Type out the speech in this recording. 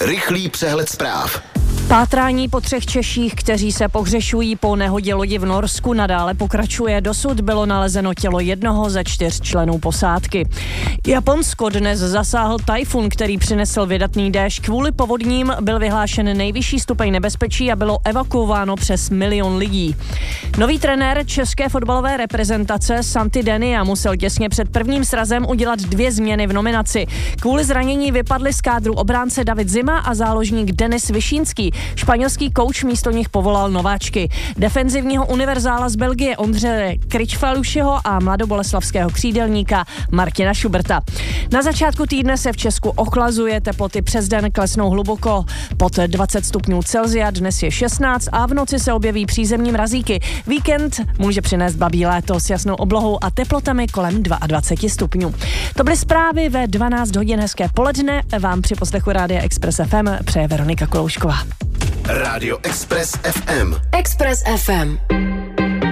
Rychlý přehled zpráv. Pátrání po 3 Češích, kteří se pohřešují po nehodě lodi v Norsku, nadále pokračuje. Dosud bylo nalezeno tělo jednoho ze 4 členů posádky. Japonsko dnes zasáhl tajfun, který přinesl vydatný déšť. Kvůli povodním byl vyhlášen nejvyšší stupeň nebezpečí a bylo evakuováno přes 1 milion lidí. Nový trenér české fotbalové reprezentace Santi Denia musel těsně před prvním srazem udělat 2 změny v nominaci. Kvůli zranění vypadli z kádru obránce David Zima a záložník Denis Višínský. Španělský kouč místo nich povolal nováčky. Defenzivního univerzála z Belgie Ondřeje Kričfalušiho a mladoboleslavského křídelníka Martina Schuberta. Na začátku týdne se v Česku ochlazuje, teploty přes den klesnou hluboko pod 20 stupňů Celsia, dnes je 16 a v noci se objeví přízemní mrazíky. Víkend může přinést babí léto s jasnou oblohou a teplotami kolem 22 stupňů. To byly zprávy ve 12 hodin, hezké poledne. Vám při poslechu Rádia Express FM přeje Veronika Koloušková. Rádio Express FM. Express FM.